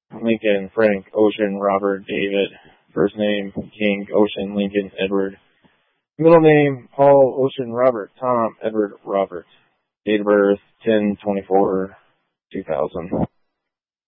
Lincoln, Frank, Ocean, Robert, David. First name, King, Ocean, Lincoln, Edward. Middle name, Paul, Ocean, Robert, Tom, Edward, Robert. Date of birth, 10/24/2000.